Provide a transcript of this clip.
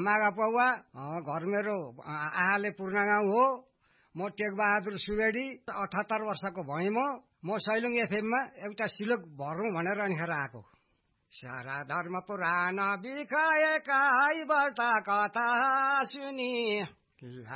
मागा पौवा, घर मेरो आहाले पूर्ण गाउँ हो। म टेकबहादुर सुवेदी, 78 वर्षको भएँ म सैलुङ एफएममा एउटा सिलोक भरौँ भनेर अनिखेर आएको। सारा धर्म पुराण बिखाएका बल्ता कथा सुनि